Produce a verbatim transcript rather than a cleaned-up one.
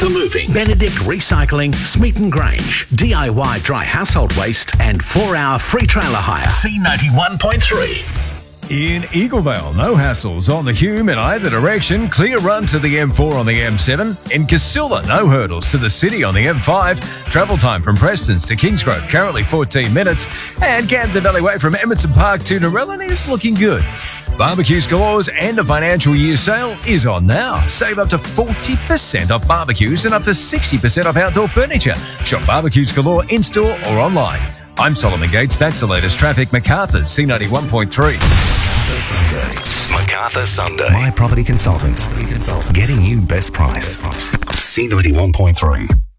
The Moving, Benedict Recycling, Smeaton Grange, D I Y dry household waste and four hour free trailer hire. C ninety-one point three. In Eaglevale, no hassles on the Hume in either direction. Clear run to the M four on the M seven. In Casilla, no hurdles to the city on the M five. Travel time from Prestons to Kingsgrove, currently fourteen minutes. And Camden Valley Way from Edmondson Park to Narellan is looking good. Barbecues Galore's end of financial year sale is on now. Save up to forty percent off barbecues and up to sixty percent off outdoor furniture. Shop Barbecues Galore in-store or online. I'm Solomon Gates. That's the latest traffic. Macarthur's C ninety-one point three. Macarthur Sunday. My Property Consultants. Getting you best price. C ninety-one point three.